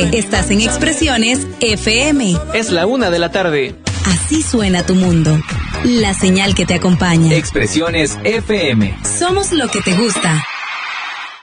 Estás en Expresiones FM. Es la 1:00 p.m. Así suena tu mundo. La señal que te acompaña. Expresiones FM. Somos lo que te gusta.